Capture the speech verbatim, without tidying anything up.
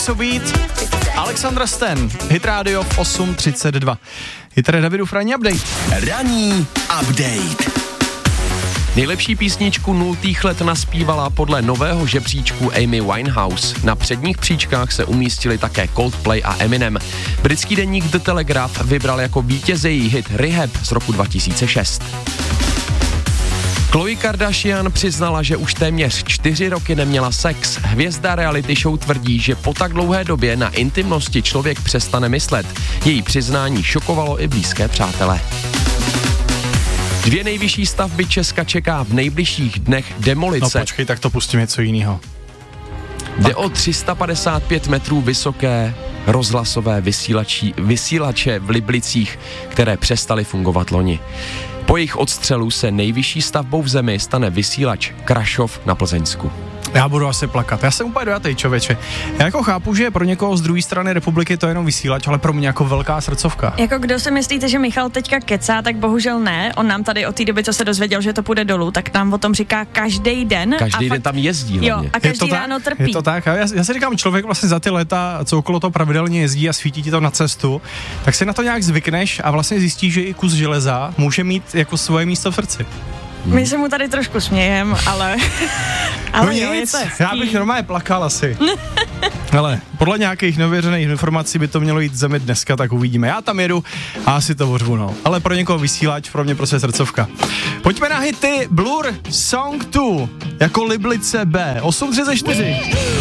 So Beat, Alexandra Stan, Hit Radio v osm třicet dva. Je tady Davidův ranní update. Ranní update. Nejlepší písničku nultých let naspívala podle nového žebříčku Amy Winehouse. Na předních příčkách se umístili také Coldplay a Eminem. Britský deník The Telegraph vybral jako vítěze její hit Rehab z roku dva tisíce šest. Khloe Kardashian přiznala, že už téměř čtyři roky neměla sex. Hvězda reality show tvrdí, že po tak dlouhé době na intimnosti člověk přestane myslet. Její přiznání šokovalo i blízké přátele. Dvě nejvyšší stavby Česka čeká v nejbližších dnech demolice. No počkej, tak to pustím něco jiného. Jde o tři sta padesát pět metrů vysoké rozhlasové vysílači, vysílače v Liblicích, které přestaly fungovat loni. Po jejich odstřelu se nejvyšší stavbou v zemi stane vysílač Krašov na Plzeňsku. Já budu asi plakat. Já jsem úplně dojatej, člověče. Já jako chápu, že pro někoho z druhé strany republiky to je jenom vysílač, ale pro mě jako velká srdcovka. Jako kdo si myslíte, že Michal teďka kecá, tak bohužel ne. On nám tady od té doby, co se dozvěděl, že to půjde dolů, tak nám o tom říká každý den. Každý den fakt, tam jezdí hlavně. Jo, a každý ráno tak, trpí. Je to tak. Já, já si říkám, člověk vlastně za ty léta, co okolo toho pravidelně jezdí a svítí ti to na cestu, tak si na to nějak zvykneš a vlastně zjistíš, že i kus železa může mít jako svoje místo v srdci. Hmm. My se mu tady trošku smějem, ale... ale no jo, nic, já bych normálně plakal asi. Ale podle nějakých nevěřených informací by to mělo jít zemi dneska, tak uvidíme. Já tam jedu a asi to ořvu, no. Ale pro někoho vysílač, pro mě prostě srdcovka. Pojďme na hity Blur Song dva, jako Liblice B, osm třicet čtyři.